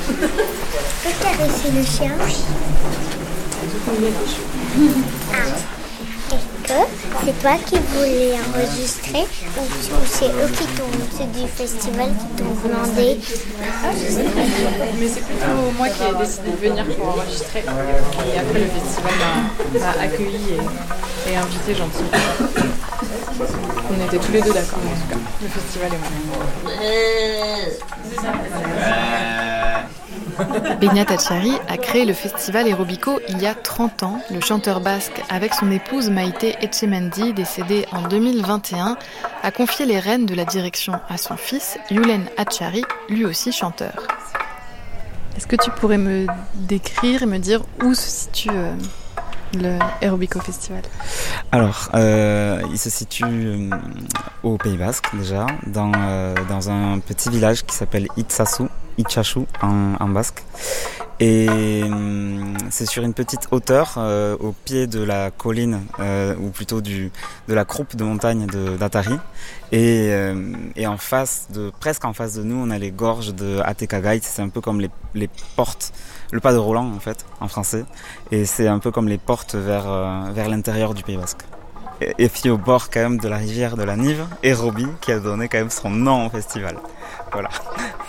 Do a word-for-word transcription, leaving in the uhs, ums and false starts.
Tu peux caresser le chien? Ah. Est-ce que c'est toi qui voulais enregistrer ou c'est eux qui t'ont, c'est du festival qui t'ont demandé? Mais c'est plutôt moi qui ai décidé de venir pour enregistrer. Et après le festival m'a, m'a accueilli et, et invité gentiment. On était tous les deux d'accord en tout cas, le festival et moi. Beñat Hatchari a créé le festival Aerobico il y a trente ans. Le chanteur basque, avec son épouse Maïté Etchemendi, décédée en deux mille vingt et un, a confié les rênes de la direction à son fils, Julen Hatchari, lui aussi chanteur. Est-ce que tu pourrais me décrire et me dire où se situe euh, le Aerobico Festival? Alors, euh, il se situe euh, au Pays Basque déjà, dans, euh, dans un petit village qui s'appelle Itsasu, Itsasu en, en basque. Et euh, c'est sur une petite hauteur, euh, au pied de la colline, euh, ou plutôt du, de la croupe de montagne de, d'Atari. Et, euh, et en face de, presque en face de nous, on a les gorges de Atekagait. C'est un peu comme les, les portes, le pas de Roland en fait, en français. Et c'est un peu comme les portes vers, euh, vers l'intérieur du Pays Basque. Et, et puis au bord quand même de la rivière de la Nive, et Roby, qui a donné quand même son nom au festival. Voilà.